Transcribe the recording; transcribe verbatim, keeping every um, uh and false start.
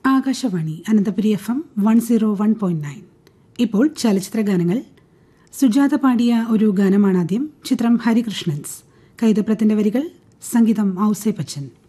Akashvani Ananthapuri F M one zero one point nine. ഇപ്പോൾ ചലച്ചിത്ര ഗാനങ്ങൾ. സുജാത പാടിയ ഒരു ഗാനമാണാദ്യം. ചിത്രം ഹരികൃഷ്ണൻസ്. കൈതപ്രത്തിന്റെ വരികൾ, സംഗീതം ഔസേ ബച്ചൻ.